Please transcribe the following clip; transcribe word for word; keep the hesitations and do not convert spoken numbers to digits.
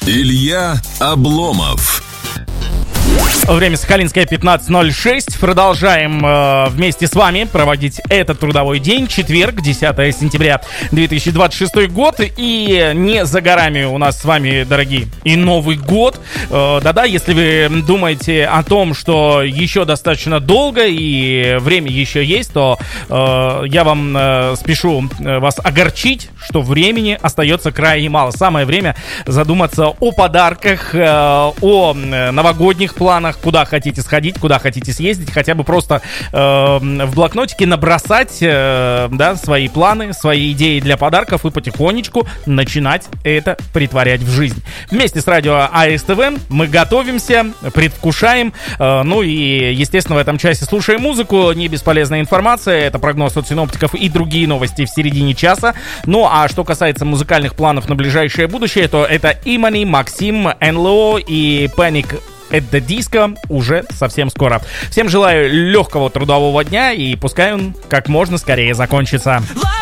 Илья Обломов. Время сахалинское пятнадцать ноль шесть. Продолжаем э, вместе с вами проводить этот трудовой день. Четверг, десятое сентября две тысячи двадцать шестой год. И не за горами у нас с вами, дорогие, и Новый год. Э, да-да, если вы думаете о том, что еще достаточно долго и время еще есть, то э, я вам э, спешу вас огорчить, что времени остается крайне мало. Самое время задуматься о подарках, э, о новогодних планах, куда хотите сходить, куда хотите съездить, хотя бы просто э, в блокнотике набросать э, да, свои планы, свои идеи для подарков и потихонечку начинать это притворять в жизнь. Вместе с радио АСТВ мы готовимся, предвкушаем, э, ну и, естественно, в этом часе слушаем музыку, не бесполезная информация, это прогноз от синоптиков и другие новости в середине часа. Ну а что касается музыкальных планов на ближайшее будущее, то это Имани, Максим, эн эл о и Panic at the Disco уже совсем скоро. Всем желаю легкого трудового дня и пускай он как можно скорее закончится.